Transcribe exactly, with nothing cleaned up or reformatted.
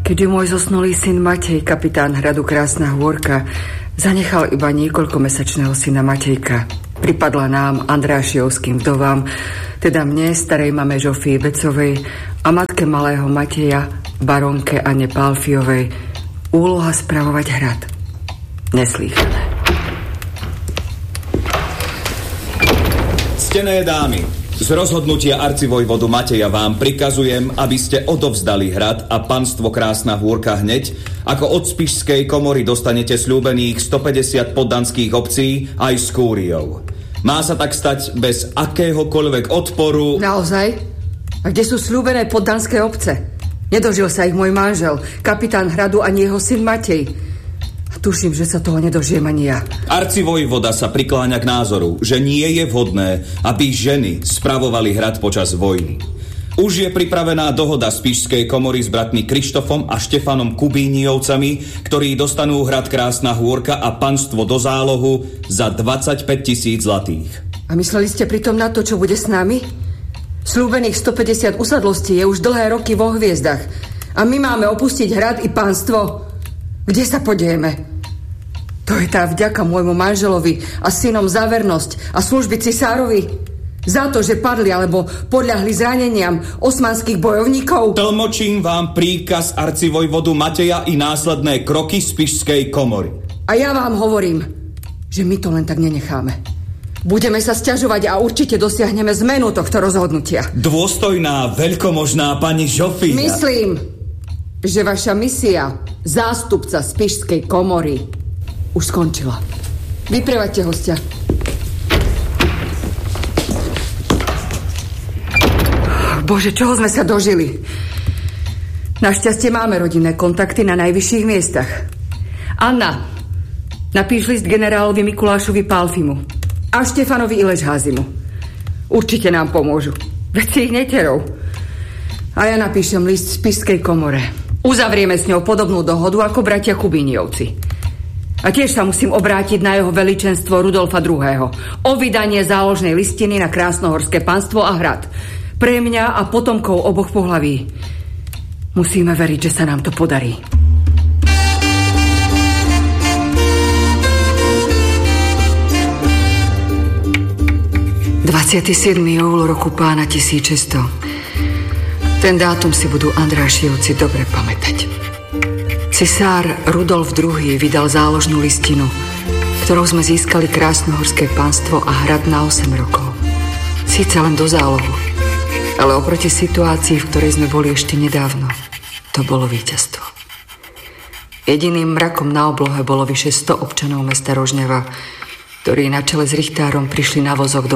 Keďže môj zosnulý syn Matej, kapitán hradu Krásna Hôrka, zanechal iba niekoľkomesačného syna Matejka, pripadla nám, Andrášiovským vdovám, teda mne, starej mame Žofii Becovej a matke malého Mateja, baronke Anne Pálfiovej, úloha spravovať hrad. Neslýchané. Ctené dámy, z rozhodnutia arcivojvodu Mateja vám prikazujem, aby ste odovzdali hrad a panstvo Krásna Hôrka hneď, ako od Spišskej komory dostanete sľúbených stopäťdesiat poddanských obcí aj s kúriou. Má sa tak stať bez akéhokoľvek odporu. Naozaj? A kde sú sľúbené poddanské obce? Nedožil sa ich môj manžel, kapitán hradu, ani jeho syn Matej. A tuším, že sa toho nedožijem ani ja. Arcivojvoda sa prikláňa k názoru, že nie je vhodné, aby ženy spravovali hrad počas vojny. Už je pripravená dohoda Spišskej komory s bratmi Krištofom a Štefanom Kubíniovcami, ktorí dostanú hrad Krásna Hôrka a panstvo do zálohu za dvadsaťpäť tisíc zlatých. A mysleli ste pritom na to, čo bude s nami? Sľúbených stopäťdesiat usadlostí je už dlhé roky vo hviezdach. A my máme opustiť hrad i panstvo. Kde sa podieme? To je tá vďaka môjmu manželovi a synom za vernosť a služby cisárovi. Za to, že padli alebo podľahli zraneniam osmanských bojovníkov. Tlmočím vám príkaz arcivojvodu Mateja i následné kroky Spišskej komory. A ja vám hovorím, že my to len tak nenecháme. Budeme sa sťažovať a určite dosiahneme zmenu tohto rozhodnutia. Dôstojná, veľkomožná pani Žofia. Myslím, že vaša misia, zástupca Spišskej komory, už skončila. Vyprevaďte hostia. Bože, čoho sme sa dožili? Našťastie máme rodinné kontakty na najvyšších miestach. Anna, napíš list generálovi Mikulášovi Pálfimu a Štefanovi Ilešházimu. Určite nám pomôžu. Veď si ich neterov. A ja napíšem list Spišskej komore. Uzavrieme s ňou podobnú dohodu ako bratia Kubíniovci. A tiež sa musím obrátiť na jeho veličenstvo Rudolfa druhého. O vydanie záložnej listiny na Krásnohorské panstvo a hrad. Pre mňa a potomkov oboch pohlaví. Musíme veriť, že sa nám to podarí. dvadsiateho siedmeho júla roku pána tisícšesťsto. Ten dátum si budú Andrášiovci dobre pamätať. Cisár Rudolf druhý vydal záložnú listinu, ktorou sme získali Krásnohorské panstvo a hrad na osem rokov. Síce len do zálohu, ale oproti situácii, v ktorej sme boli ešte nedávno, to bolo víťazstvo. Jediným mrakom na oblohe bolo vyše sto občanov mesta Rožňava, ktorí na čele s richtárom prišli na vozoch do